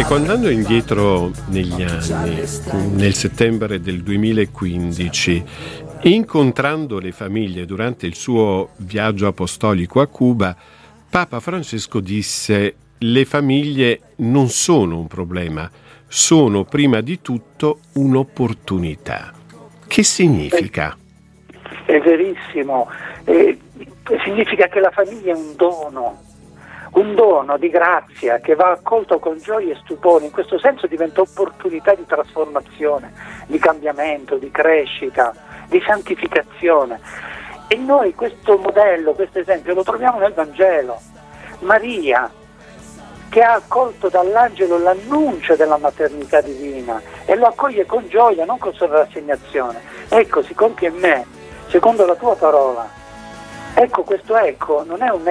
Andando indietro negli anni, nel settembre del 2015, incontrando le famiglie durante il suo viaggio apostolico a Cuba, Papa Francesco disse: le famiglie non sono un problema, sono prima di tutto un'opportunità. Che significa? È verissimo, significa che la famiglia è un dono di grazia che va accolto con gioia e stupore. In questo senso diventa opportunità di trasformazione, di cambiamento, di crescita, di santificazione. E noi questo modello, questo esempio lo troviamo nel Vangelo. Maria, che ha accolto dall'angelo l'annuncio della maternità divina e lo accoglie con gioia, non con rassegnazione. Ecco, si compie in me, secondo la tua parola. Ecco, questo ecco non è un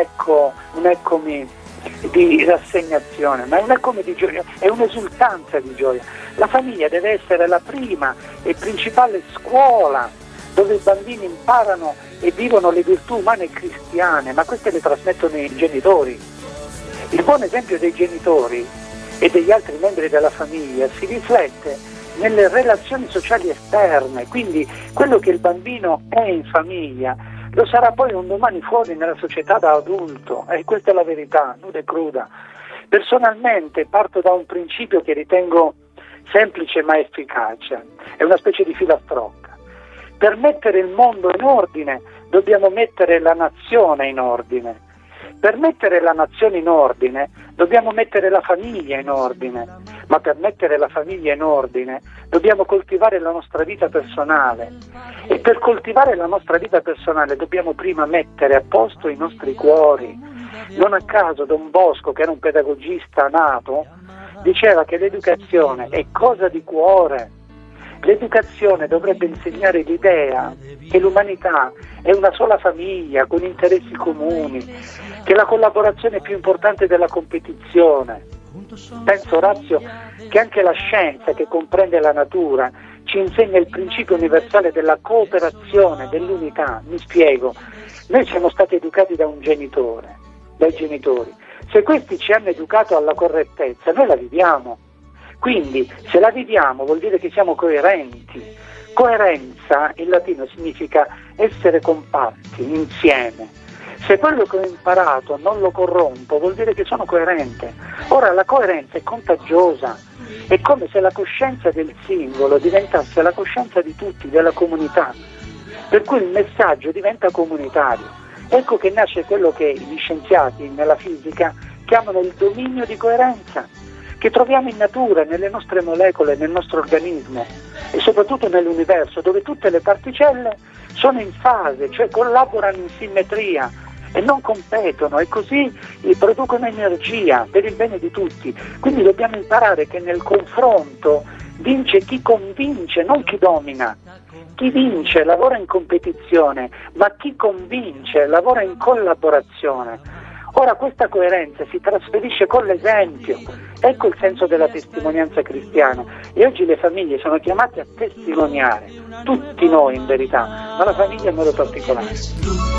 eccomi di rassegnazione, ma è un eccomi di gioia, è un'esultanza di gioia. La famiglia deve essere la prima e principale scuola dove i bambini imparano e vivono le virtù umane e cristiane, ma queste le trasmettono i genitori. Il buon esempio dei genitori e degli altri membri della famiglia si riflette nelle relazioni sociali esterne, quindi quello che il bambino è in famiglia lo sarà poi un domani fuori nella società da adulto, e questa è la verità, nuda e cruda. Personalmente parto da un principio che ritengo semplice ma efficace, è una specie di filastrocca. Per mettere il mondo in ordine dobbiamo mettere la nazione in ordine. Per mettere la nazione in ordine dobbiamo mettere la famiglia in ordine, ma per mettere la famiglia in ordine dobbiamo coltivare la nostra vita personale, e per coltivare la nostra vita personale dobbiamo prima mettere a posto i nostri cuori. Non a caso Don Bosco, che era un pedagogista nato, diceva che l'educazione è cosa di cuore. L'educazione dovrebbe insegnare l'idea che l'umanità è una sola famiglia con interessi comuni, che la collaborazione è più importante della competizione. Penso, Orazio, che anche la scienza, che comprende la natura, ci insegna il principio universale della cooperazione, dell'unità. Mi spiego, noi siamo stati educati dai genitori. Se questi ci hanno educato alla correttezza, noi la viviamo. Quindi, se la viviamo vuol dire che siamo coerenti. Coerenza in latino significa essere compatti, insieme. Se quello che ho imparato non lo corrompo, vuol dire che sono coerente. Ora, la coerenza è contagiosa. È come se la coscienza del singolo diventasse la coscienza di tutti, della comunità. Per cui il messaggio diventa comunitario. Ecco che nasce quello che gli scienziati nella fisica chiamano il dominio di coerenza, che troviamo in natura, nelle nostre molecole, nel nostro organismo e soprattutto nell'universo, dove tutte le particelle sono in fase, cioè collaborano in simmetria e non competono, e così producono energia per il bene di tutti. Quindi dobbiamo imparare che nel confronto vince chi convince, non chi domina. Chi vince lavora in competizione, ma chi convince lavora in collaborazione. Ora questa coerenza si trasferisce con l'esempio. Ecco il senso della testimonianza cristiana, e oggi le famiglie sono chiamate a testimoniare, tutti noi in verità, ma la famiglia in modo particolare.